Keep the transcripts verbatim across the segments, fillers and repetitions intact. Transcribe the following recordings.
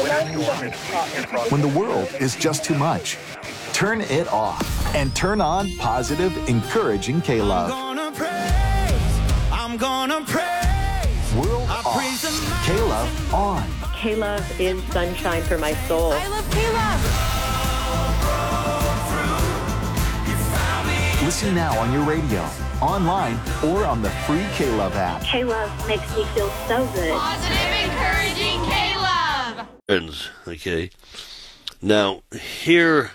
When the world is just too much, turn it off and turn on positive, encouraging K-Love. I'm gonna praise, I'm gonna praise. World off, K-Love on. K-Love is sunshine for my soul. I love K-Love. Listen now on your radio, online, or on the free K-Love app. K-Love makes me feel so good. Positive, encouraging K-Love. Friends, okay. Now, here,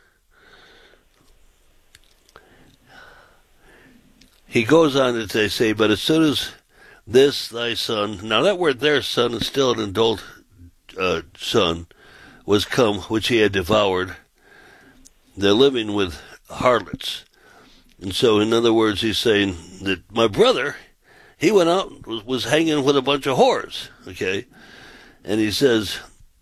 he goes on to say, but as soon as this thy son, now that word there, son, is still an adult uh, son, was come, which he had devoured, they're living with harlots. And so, in other words, he's saying that my brother, he went out, was, was hanging with a bunch of whores, okay? And he says,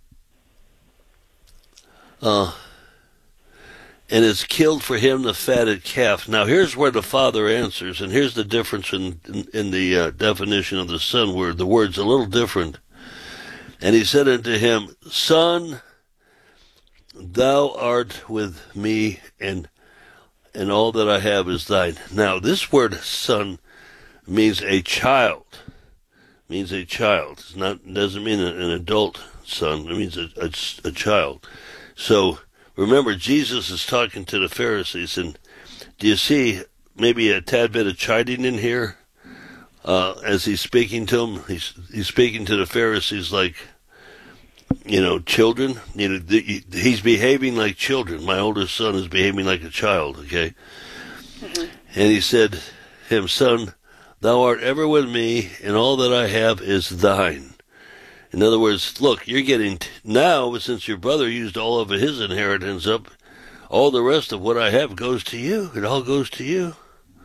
uh, and it's killed for him the fatted calf. Now, here's where the father answers, and here's the difference in, in, in the uh, definition of the son word. The word's a little different. And he said unto him, Son, thou art with me, and and all that I have is thine. Now, this word son means a child. Means a child. It's not, doesn't mean an adult son. It means a, a, a child. So, remember, Jesus is talking to the Pharisees, and do you see maybe a tad bit of chiding in here? Uh, as he's speaking to them, he's, he's speaking to the Pharisees like, you know, children. You know, the, he's behaving like children. My oldest son is behaving like a child, okay? Mm-hmm. And he said, him, son, thou art ever with me, and all that I have is thine. In other words, look, you're getting, t- now, since your brother used all of his inheritance up, all the rest of what I have goes to you. It all goes to you.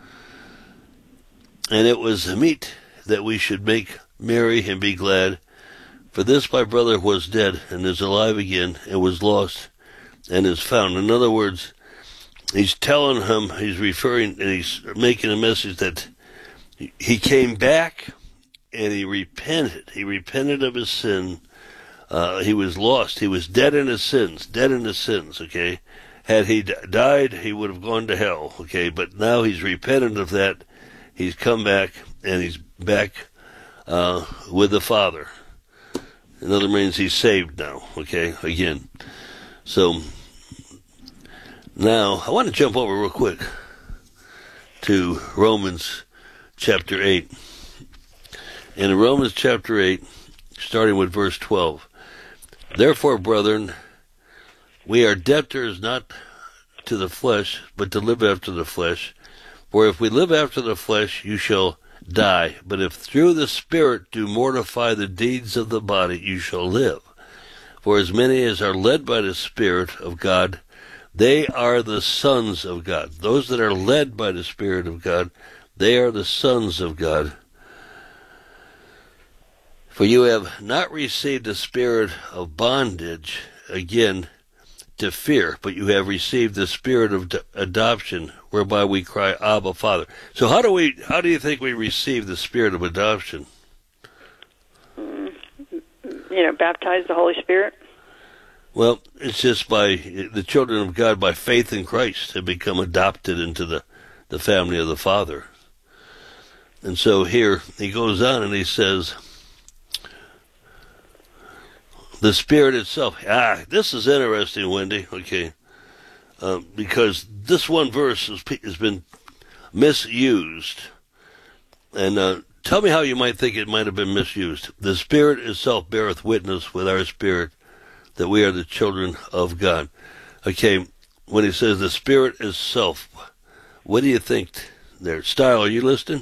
And it was meet that we should make merry and be glad. For this my brother was dead, and is alive again, and was lost, and is found. In other words, he's telling him, he's referring, and he's making a message that he came back, and he repented. He repented of his sin. Uh, he was lost. He was dead in his sins, dead in his sins, okay? Had he d- died, he would have gone to hell, okay? But now he's repented of that. He's come back, and he's back uh, with the Father. In other means he's saved now, okay, again. So, now, I want to jump over real quick to Romans chapter eight. In Romans chapter eight, starting with verse twelve, Therefore, brethren, we are debtors not to the flesh, but to live after the flesh. For if we live after the flesh, you shall die, but if through the Spirit do mortify the deeds of the body, you shall live. For as many as are led by the Spirit of God, they are the sons of God. Those that are led by the Spirit of God, they are the sons of God. For you have not received the spirit of bondage, again, to fear, but you have received the spirit of d- adoption, whereby we cry, Abba, Father. So how do we? How do you think we receive the spirit of adoption? Mm, you know, baptize the Holy Spirit. Well, it's just by the children of God, by faith in Christ, have become adopted into the, the family of the Father. And so here he goes on and he says, the Spirit itself. Ah, this is interesting, Wendy. Okay, uh, because this one verse has, has been misused, and uh, tell me how you might think it might have been misused. The Spirit itself beareth witness with our spirit that we are the children of God. Okay, when he says the Spirit itself, what do you think there? Style, are you listening?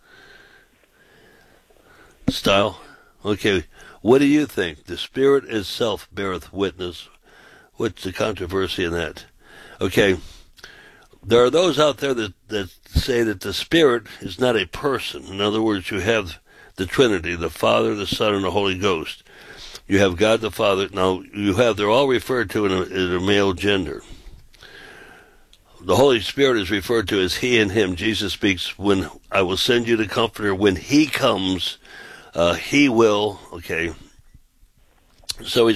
Style, okay. What do you think? The Spirit itself beareth witness. What's the controversy in that? Okay, there are those out there that, that say that the Spirit is not a person. In other words, you have the Trinity, the Father, the Son, and the Holy Ghost. You have God the Father. Now, you have, they're all referred to in a, in a male gender. The Holy Spirit is referred to as He and Him. Jesus speaks, when I will send you the Comforter, when He comes, uh, He will, okay. So he's